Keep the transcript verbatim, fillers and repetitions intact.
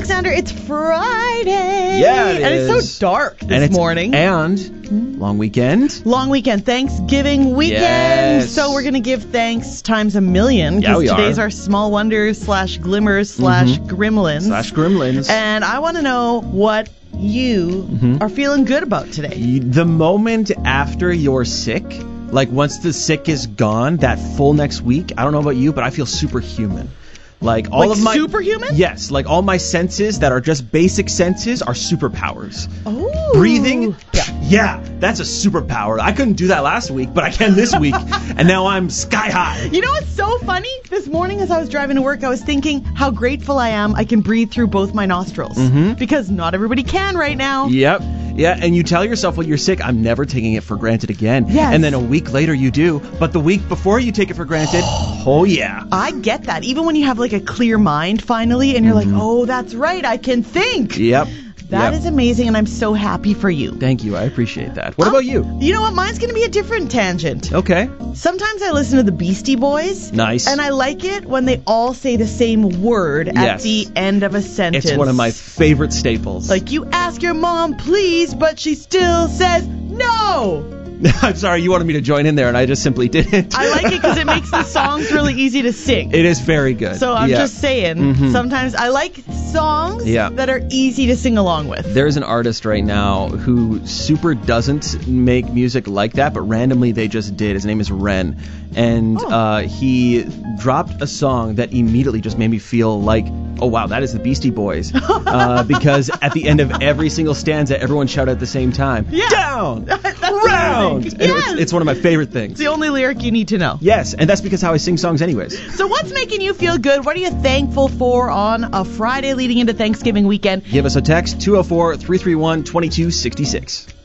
Alexander, it's Friday. Yeah, it and is. it's so dark this and it's, morning. And long weekend. Long weekend, Thanksgiving weekend. Yes. So we're going to give thanks times a million. Yeah, we today's are. our small wonders slash glimmers slash Mm-hmm. gremlins. Slash gremlins. And I want to know what you Mm-hmm. are feeling good about today. The moment after you're sick, like once the sick is gone, that full next week, I don't know about you, but I feel superhuman. Like all Like of my superhuman? Yes, like all my senses that are just basic senses are superpowers. Oh. Breathing? Yeah. Yeah, that's a superpower. I couldn't do that last week, but I can this week, and now I'm sky high. You know what's so funny? This morning as I was driving to work, I was thinking how grateful I am I can breathe through both my nostrils. Mm-hmm. Because not everybody can right now. Yep. Yeah, and you tell yourself when you're sick, I'm never taking it for granted again. Yes. And then a week later you do, but the week before you take it for granted, oh yeah. I get that. Even when you have like a clear mind finally and you're like, oh, that's right, I can think. Yep. That yep. is amazing, and I'm so happy for you. Thank you. I appreciate that. What Um, about you? You know what? Mine's going to be a different tangent. Okay. Sometimes I listen to the Beastie Boys. Nice. And I like it when they all say the same word at Yes. the end of a sentence. It's one of my favorite staples. Like, you ask your mom, please, but she still says no. I'm sorry, you wanted me to join in there, and I just simply didn't. I like it because it makes the songs really easy to sing. It is very good. So I'm yeah. just saying, Mhm. sometimes I like songs Yeah. that are easy to sing along with. There's an artist right now who super doesn't make music like that, but randomly they just did. His name is Ren. And Oh. uh, he dropped a song that immediately just made me feel like, oh, wow, that is the Beastie Boys. uh, because at the end of every single stanza, everyone shouted at the same time, Yeah. down, That's round. amazing. And it was- Yes. it's one of my favorite things. It's the only lyric you need to know. Yes, and that's because how I sing songs anyways. So what's making you feel good? What are you thankful for on a Friday leading into Thanksgiving weekend? Give us a text, two oh four, three three one, two two six six.